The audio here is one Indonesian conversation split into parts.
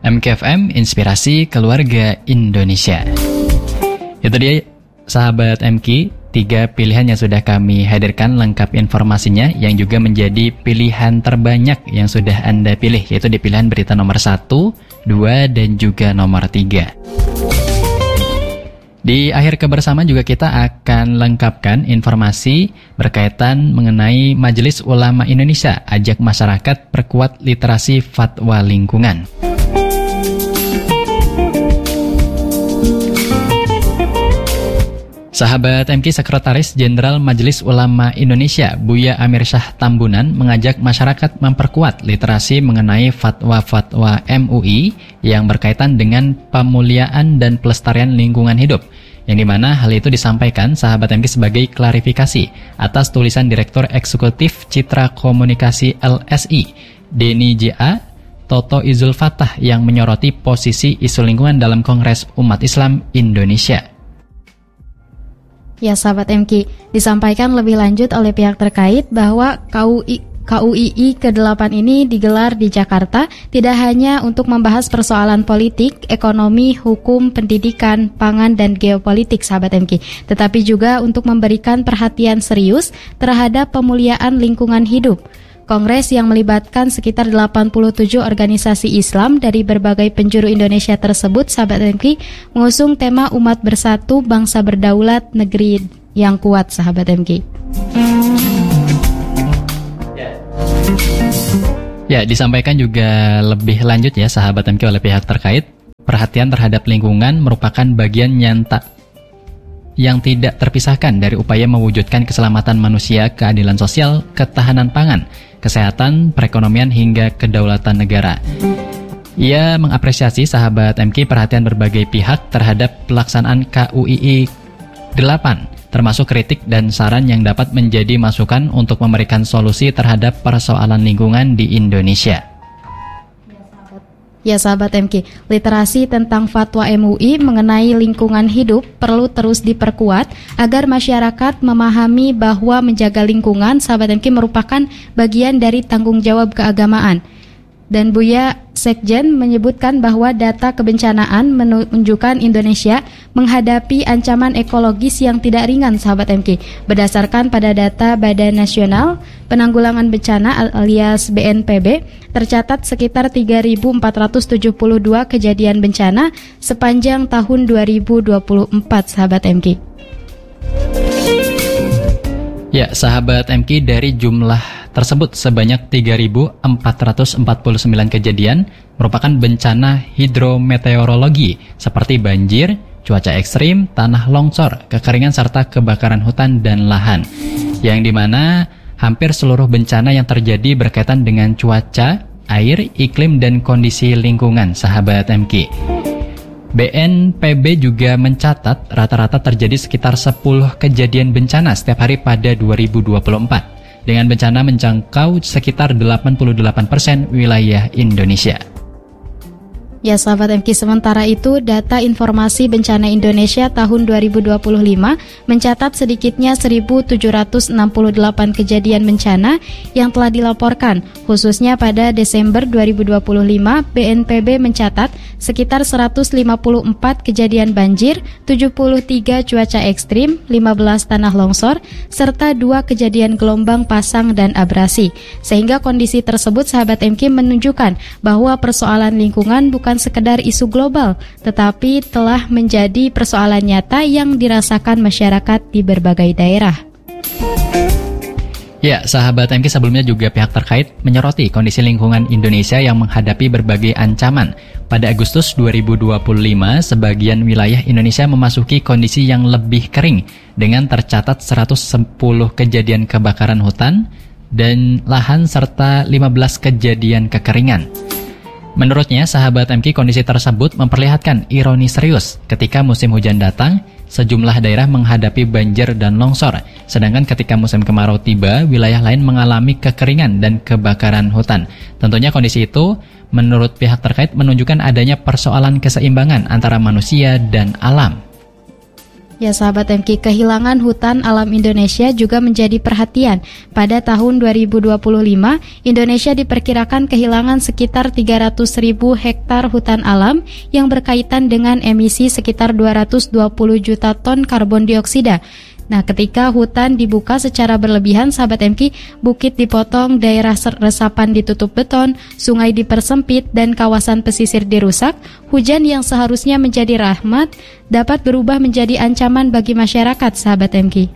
MKFM, Inspirasi Keluarga Indonesia. Itu dia sahabat MK, 3 pilihan yang sudah kami hadirkan lengkap informasinya, yang juga menjadi pilihan terbanyak yang sudah Anda pilih, yaitu di pilihan berita nomor 1, 2, dan juga nomor 3. Di akhir kebersamaan juga kita akan lengkapkan informasi berkaitan mengenai Majelis Ulama Indonesia ajak masyarakat perkuat literasi fatwa lingkungan. Sahabat MK, Sekretaris Jenderal Majelis Ulama Indonesia Buya Amir Syah Tambunan mengajak masyarakat memperkuat literasi mengenai fatwa-fatwa MUI yang berkaitan dengan pemuliaan dan pelestarian lingkungan hidup, yang dimana hal itu disampaikan sahabat MK sebagai klarifikasi atas tulisan Direktur Eksekutif Citra Komunikasi LSI Denny J.A. Toto Izul Fatah yang menyoroti posisi isu lingkungan dalam Kongres Umat Islam Indonesia. Ya sahabat MK, disampaikan lebih lanjut oleh pihak terkait bahwa KUII ke-8 ini digelar di Jakarta tidak hanya untuk membahas persoalan politik, ekonomi, hukum, pendidikan, pangan, dan geopolitik sahabat MK, tetapi juga untuk memberikan perhatian serius terhadap pemuliaan lingkungan hidup. Kongres yang melibatkan sekitar 87 organisasi Islam dari berbagai penjuru Indonesia tersebut, sahabat MK, mengusung tema umat bersatu, bangsa berdaulat, negeri yang kuat, sahabat MK. Ya, disampaikan juga lebih lanjut ya sahabat MK oleh pihak terkait, perhatian terhadap lingkungan merupakan bagian nyata yang tidak terpisahkan dari upaya mewujudkan keselamatan manusia, keadilan sosial, ketahanan pangan, kesehatan, perekonomian, hingga kedaulatan negara. Ia mengapresiasi sahabat MK perhatian berbagai pihak terhadap pelaksanaan KUII 8, termasuk kritik dan saran yang dapat menjadi masukan untuk memberikan solusi terhadap persoalan lingkungan di Indonesia. Ya sahabat MK, literasi tentang fatwa MUI mengenai lingkungan hidup perlu terus diperkuat agar masyarakat memahami bahwa menjaga lingkungan, sahabat MK, merupakan bagian dari tanggung jawab keagamaan. Dan Buya Sekjen menyebutkan bahwa data kebencanaan menunjukkan Indonesia menghadapi ancaman ekologis yang tidak ringan, sahabat MK. Berdasarkan pada data Badan Nasional Penanggulangan Bencana alias BNPB, tercatat sekitar 3.472 kejadian bencana sepanjang tahun 2024, sahabat MK. Ya, sahabat MK, dari jumlah tersebut sebanyak 3.449 kejadian merupakan bencana hidrometeorologi seperti banjir, cuaca ekstrim, tanah longsor, kekeringan, serta kebakaran hutan dan lahan. Yang dimana hampir seluruh bencana yang terjadi berkaitan dengan cuaca, air, iklim, dan kondisi lingkungan, sahabat MK. BNPB juga mencatat rata-rata terjadi sekitar 10 kejadian bencana setiap hari pada 2024. Dengan bencana menjangkau sekitar 88% wilayah Indonesia. Ya sahabat MK, sementara itu data informasi bencana Indonesia tahun 2025 mencatat sedikitnya 1.768 kejadian bencana yang telah dilaporkan. Khususnya pada Desember 2025, BNPB mencatat sekitar 154 kejadian banjir, 73 cuaca ekstrim, 15 tanah longsor, serta 2 kejadian gelombang pasang dan abrasi. Sehingga kondisi tersebut, sahabat MK, menunjukkan bahwa persoalan lingkungan bukan sekedar isu global, tetapi telah menjadi persoalan nyata yang dirasakan masyarakat di berbagai daerah. Ya, sahabat MK, sebelumnya juga pihak terkait menyoroti kondisi lingkungan Indonesia yang menghadapi berbagai ancaman. Pada Agustus 2025, sebagian wilayah Indonesia memasuki kondisi yang lebih kering dengan tercatat 110 kejadian kebakaran hutan dan lahan serta 15 kejadian kekeringan. Menurutnya, sahabat MK, kondisi tersebut memperlihatkan ironi serius ketika musim hujan datang, sejumlah daerah menghadapi banjir dan longsor, sedangkan ketika musim kemarau tiba, wilayah lain mengalami kekeringan dan kebakaran hutan. Tentunya kondisi itu, menurut pihak terkait, menunjukkan adanya persoalan keseimbangan antara manusia dan alam. Ya sahabat MK, kehilangan hutan alam Indonesia juga menjadi perhatian. Pada tahun 2025, Indonesia diperkirakan kehilangan sekitar 300.000 hektar hutan alam yang berkaitan dengan emisi sekitar 220 juta ton karbon dioksida. Nah, ketika hutan dibuka secara berlebihan, sahabat MK, bukit dipotong, daerah resapan ditutup beton, sungai dipersempit, dan kawasan pesisir dirusak, hujan yang seharusnya menjadi rahmat dapat berubah menjadi ancaman bagi masyarakat, sahabat MK.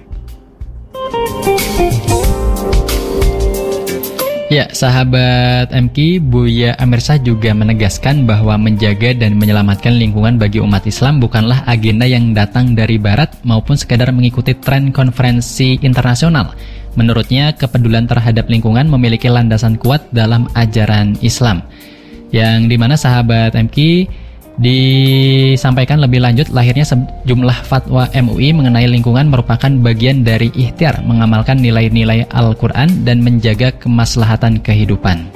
Ya, sahabat MK, Buya Amirsah juga menegaskan bahwa menjaga dan menyelamatkan lingkungan bagi umat Islam bukanlah agenda yang datang dari Barat maupun sekadar mengikuti tren konferensi internasional. Menurutnya, kepedulian terhadap lingkungan memiliki landasan kuat dalam ajaran Islam. Yang dimana sahabat MK disampaikan lebih lanjut, lahirnya sejumlah fatwa MUI mengenai lingkungan merupakan bagian dari ikhtiar mengamalkan nilai-nilai Al-Quran dan menjaga kemaslahatan kehidupan.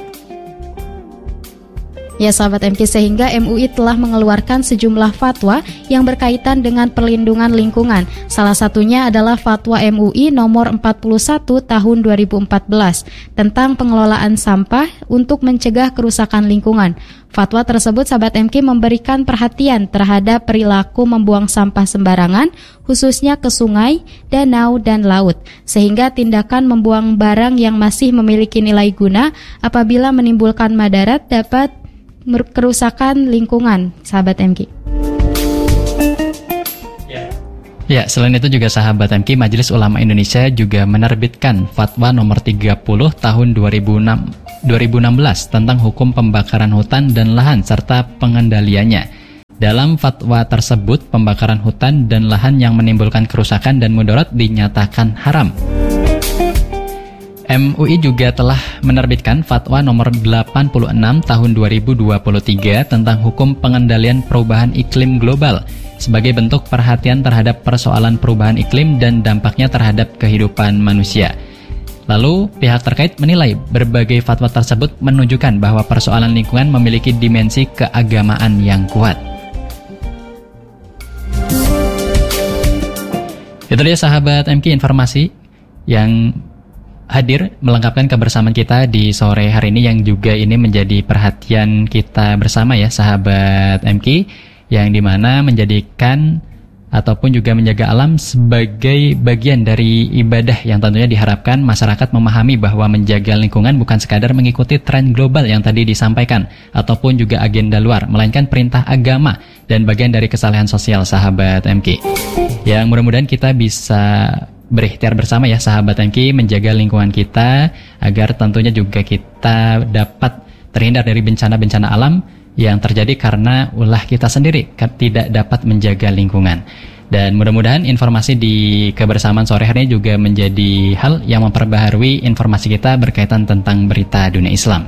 Ya sahabat MK, sehingga MUI telah mengeluarkan sejumlah fatwa yang berkaitan dengan perlindungan lingkungan. Salah satunya adalah fatwa MUI nomor 41 tahun 2014 tentang pengelolaan sampah untuk mencegah kerusakan lingkungan. Fatwa tersebut sahabat MK memberikan perhatian terhadap perilaku membuang sampah sembarangan, khususnya ke sungai, danau, dan laut, sehingga tindakan membuang barang yang masih memiliki nilai guna apabila menimbulkan madarat dapat kerusakan lingkungan, sahabat MK. Ya, selain itu juga sahabat MK, Majelis Ulama Indonesia juga menerbitkan Fatwa nomor 30 tahun 2016 tentang hukum pembakaran hutan dan lahan serta pengendaliannya. Dalam fatwa tersebut, pembakaran hutan dan lahan yang menimbulkan kerusakan dan mudarat dinyatakan haram. MUI juga telah menerbitkan Fatwa nomor 86 tahun 2023 tentang hukum pengendalian perubahan iklim global sebagai bentuk perhatian terhadap persoalan perubahan iklim dan dampaknya terhadap kehidupan manusia. Lalu, pihak terkait menilai berbagai fatwa tersebut menunjukkan bahwa persoalan lingkungan memiliki dimensi keagamaan yang kuat. Itu dia sahabat MK, informasi yang hadir melengkapkan kebersamaan kita di sore hari ini, yang juga ini menjadi perhatian kita bersama ya sahabat MK, yang dimana menjadikan ataupun juga menjaga alam sebagai bagian dari ibadah yang tentunya diharapkan masyarakat memahami bahwa menjaga lingkungan bukan sekadar mengikuti tren global yang tadi disampaikan ataupun juga agenda luar, melainkan perintah agama dan bagian dari kesalehan sosial sahabat MK. Yang mudah-mudahan kita bisa berikhtiar bersama ya sahabat MK, menjaga lingkungan kita agar tentunya juga kita dapat terhindar dari bencana-bencana alam yang terjadi karena ulah kita sendiri tidak dapat menjaga lingkungan. Dan mudah-mudahan informasi di kebersamaan sore hari ini juga menjadi hal yang memperbaharui informasi kita berkaitan tentang berita dunia Islam.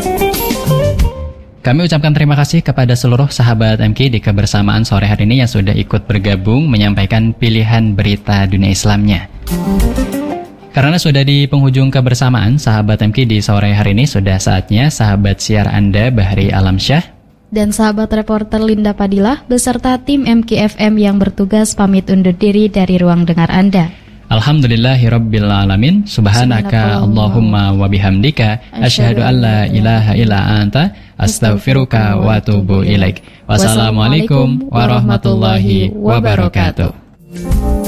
Kami ucapkan terima kasih kepada seluruh sahabat MK di kebersamaan sore hari ini yang sudah ikut bergabung menyampaikan pilihan berita dunia Islamnya. Karena sudah di penghujung kebersamaan sahabat MK di sore hari ini, sudah saatnya sahabat siar Anda Bahri Alamsyah dan sahabat reporter Linda Padilah beserta tim MKFM yang bertugas pamit undur diri dari ruang dengar Anda. Alhamdulillahirabbil alamin. Subhanaka Allahumma wa bihamdika asyhadu an la ilaha illa anta astaghfiruka wa atubu ilaik. Wassalamualaikum warahmatullahi wabarakatuh.